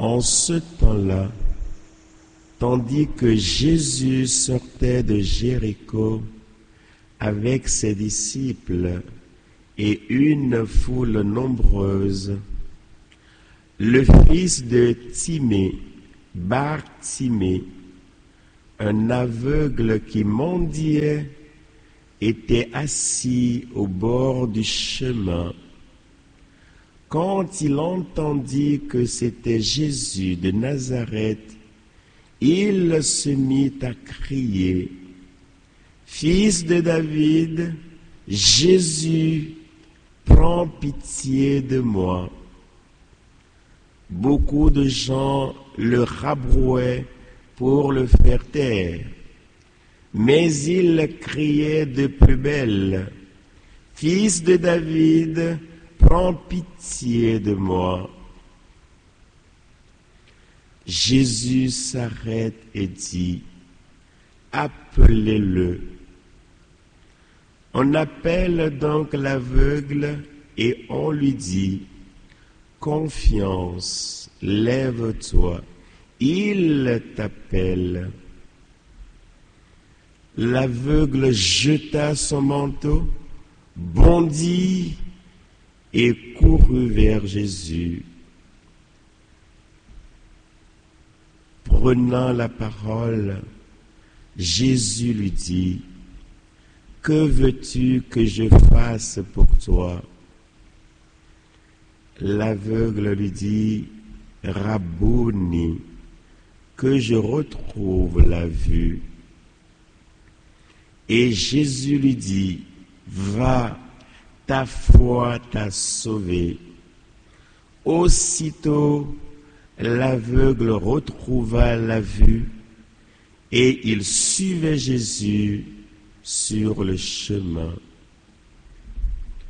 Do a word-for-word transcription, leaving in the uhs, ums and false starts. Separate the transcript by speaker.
Speaker 1: En ce temps-là, tandis que Jésus sortait de Jéricho avec ses disciples et une foule nombreuse, le fils de Timée, Bartimée, un aveugle qui mendiait, était assis au bord du chemin. Quand il entendit que c'était Jésus de Nazareth, il se mit à crier, « Fils de David, Jésus, prends pitié de moi. » Beaucoup de gens le rabrouaient pour le faire taire, mais il criait de plus belle, « Fils de David, prends pitié de moi. » Jésus s'arrête et dit, « Appelez-le. » On appelle donc l'aveugle et on lui dit, « Confiance, lève-toi, il t'appelle. » L'aveugle jeta son manteau, bondit et courut vers Jésus. Prenant la parole, Jésus lui dit, « Que veux-tu que je fasse pour toi ?» L'aveugle lui dit, « Rabouni, que je retrouve la vue. » Et Jésus lui dit, « Va, ta foi t'a sauvé. » Aussitôt, l'aveugle retrouva la vue et il suivait Jésus sur le chemin.